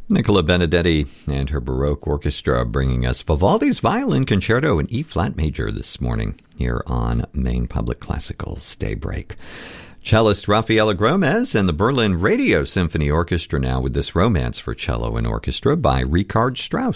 Nicola Benedetti and her Baroque Orchestra bringing us Vivaldi's Violin Concerto in E-flat major this morning here on Maine Public Classical's Daybreak. Cellist Rafaela Gomez and the Berlin Radio Symphony Orchestra now with this Romance for Cello and Orchestra by Richard Strauss.